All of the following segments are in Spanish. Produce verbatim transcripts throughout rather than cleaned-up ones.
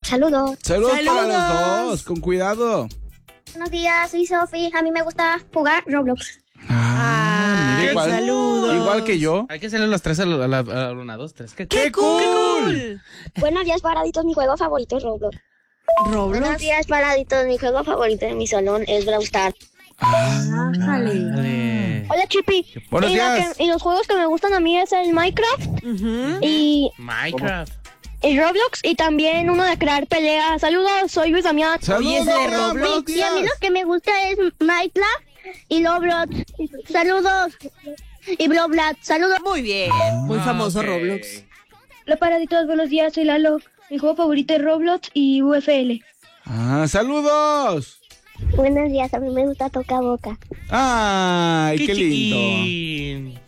Saludos. Saludos, Saludos. para los dos, con cuidado. Buenos días, soy Sofi. A mí me gusta jugar Roblox. Ah, mira, Ay, igual, saludos. igual que yo. Hay que hacerle los tres a la, a la, a la una, dos, tres. ¿Qué, ¡Qué cool! Buenos días, paraditos. Mi juego favorito es Roblox. Buenos Roblox. días, paraditos. Mi juego favorito en mi salón es Brawl Stars. Ájale. Dale. Hola, Chippy. Buenos y, la días. que- y los juegos que me gustan a mí es el Minecraft Ujú. y Minecraft. el Roblox y también uno de crear peleas. Saludos, soy Luis Damián. Saludos, Oye, ese de Damián, Roblox. buenos Y a mí días. lo que me gusta es Minecraft y Roblox. Saludos. Y Roblox. Saludos. Muy bien. Muy Ah, famoso ok. Roblox. Hola, paraditos. Buenos días, soy Lalo. Mi juego favorito es Roblox y U F L. Ah, saludos. Buenos días, a mí me gusta Toca Boca. Ay, qué, lindo. chiquín.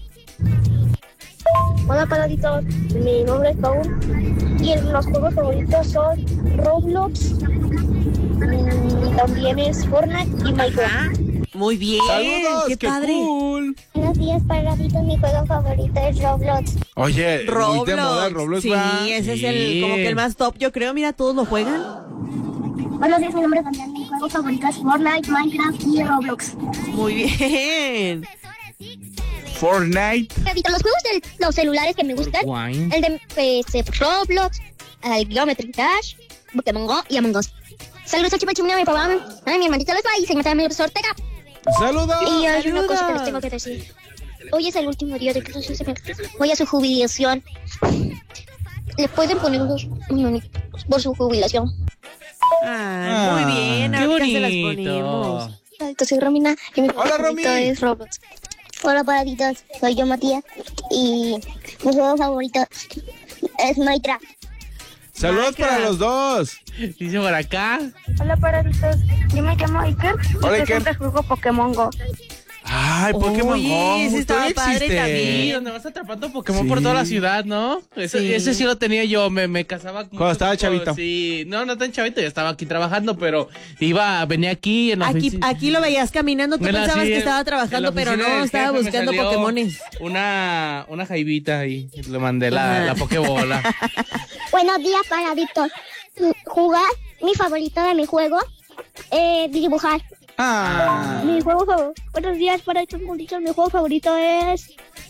Hola, paraditos. Mi nombre es Paul. Y en los juegos favoritos son Roblox. Y también es Fortnite y Minecraft. Ah, muy bien. Saludos, qué qué, padre. cool. Buenos días, paraditos. Mi juego favorito es Roblox. Oye, Roblox. muy de moda el Roblox, sí, ¿va? ese es Sí. el como que el más top, yo creo. Mira, todos lo juegan. Buenos días, mi nombre es Damián. Mi juego favorito es Fortnite, Minecraft y Roblox. Muy bien. Fortnite. Los juegos de los celulares que me gustan, Wine. el de pues, eh, Roblox, el Geometry Dash, Pokémon Go y Among Us. Saludos a Chipa Chimina, a mi papá, a mi hermanito los va y se me llama mi profesor Ortega. Saludos. Y hay una Saludos. cosa que les tengo que decir. Hoy es el último día de clases. Voy a su jubilación. Le pueden poner unos monitos por su jubilación. Ah, muy bien. Qué Ahorita se las bonito. ponemos. Entonces soy Romina y mi Hola, favorito Romy. es Roblox. Hola, paraditos. Soy yo, Matías. Y mi juego favorito es Minecraft. Saludos Minecraft. para los dos. Dice por acá. Hola, paraditos. Yo me llamo Iker. Hola, Iker. siempre juego Pokémon Go. Ay, Pokémon Oye, Go. ese estaba ¿todavía padre existe? también. Sí, donde vas atrapando Pokémon Sí. por toda la ciudad, ¿no? Ese Sí. sí, ese sí lo tenía yo, me, me casaba mucho Cuando estaba tiempo, chavito. Sí, no, no tan chavito, ya estaba aquí trabajando, pero iba, venía aquí en la Aquí, oficina. aquí lo veías caminando, tú En la- pensabas sí, que en- estaba en trabajando, la pero oficina no, del estaba jefe me buscando salió Pokémones. Una, una jaivita ahí, le mandé la, Ajá. la Pokébola. Buenos días, paraditos. Jugar, mi favorito de mi juego, eh, dibujar. Ah. Mi juego favorito. Buenos días, paraditos munditos. Mi juego favorito es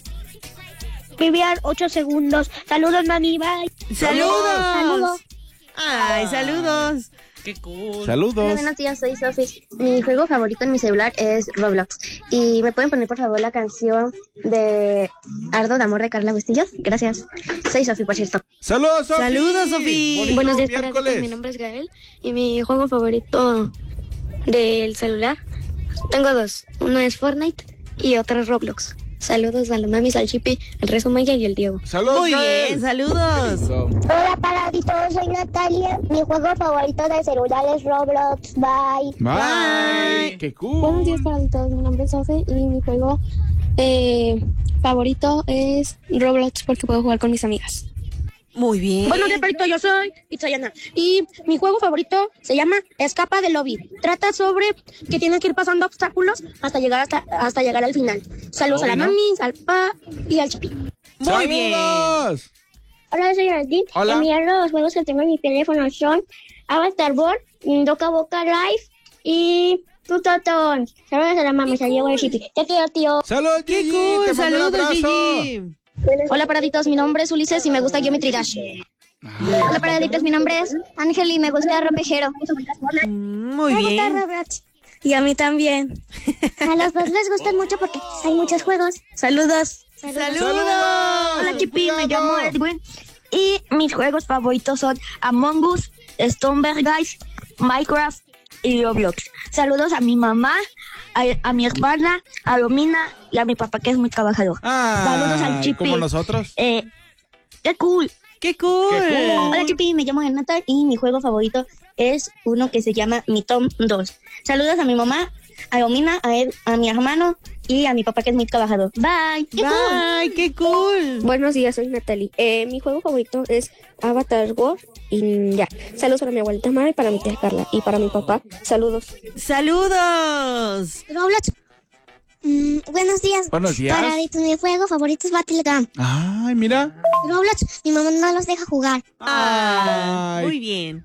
vivir ocho segundos. Saludos, mami. Bye. ¡Saludos! Saludos. ¡Ay, saludos! Qué cool. Saludos. Hola, buenos días, soy Sofi. Mi juego favorito en mi celular es Roblox. Y me pueden poner, por favor, la canción de Ardo de Amor de Carla Bustillos. Gracias. Soy Sofi, por cierto. Saludos, Sofi. Saludos, Sofi. Bonito Buenos días, miércoles. paraditos. Mi nombre es Gael. Y mi juego favorito del celular, tengo dos. Uno es Fortnite y otro es Roblox. Saludos a la mami, al Chipi, al Rezo Maya y al Diego. Saludos, Muy Gael. bien, saludos. Hola, paraditos, soy Natalia. Mi juego favorito de celular es Roblox. Bye. Bye. Bye. Qué cool. Buenos días, paraditos. Mi nombre es Sofi y mi juego eh, favorito es Roblox porque puedo jugar con mis amigas. Muy bien. Buenos días, perrito, yo soy Itzayana. Y mi juego favorito se llama Escapa del Lobby. Trata sobre que tienen que ir pasando obstáculos hasta llegar hasta, hasta llegar al final. Saludos a la Bueno. mami, al pa y al chipi. Muy bien. Saludos. Hola, soy Geraldine. Hola. Enviar los juegos que tengo en mi teléfono son Avatar World, Doca Boca Live y Tutotón. Saludos a la mami, al Diego y al chipi. Te quiero, tío. Saludos, ¡Qué Gigi. cool! Te mando un ¡Saludos, abrazo. Gigi! Hola, paraditos. Mi nombre es Ulises y me gusta Geometry Dash. Hola, paraditos. Mi nombre es Ángel y me gusta Ropejero. Mm, Muy Me gusta bien. Roblox. Y a mí también. A los dos les gustan mucho porque hay muchos juegos. Saludos. ¡Saludos! Hola, Chipi, me llamo Edwin. Y mis juegos favoritos son Among Us, Stoneberg Guys, Minecraft y Roblox. Saludos a mi mamá, a, a mi hermana, a Romina y a mi papá que es muy trabajador. Ah, Saludos al Chipi. como nosotros. Eh, ¡Qué cool! ¡Qué cool! Qué cool. Hola, Chipi, me llamo Renata y mi juego favorito es uno que se llama Mi Tom dos. Saludos a mi mamá, a Romina, a, Ed- a mi hermano y a mi papá que es muy trabajador. Bye. ¡Qué cool! ¡Bye! ¡Qué cool! Buenos días, soy Natalie. Eh, mi juego favorito es Avatar World y ya. Saludos para mi abuelita Mara y para mi tía Carla. Y para mi papá, saludos. ¡Saludos! Roblox. Mm, buenos días. Buenos días. Paraditos, mi juego favorito es Battleground. Ay, mira. Roblox, mi mamá no los deja jugar. Ah, Ay. muy bien.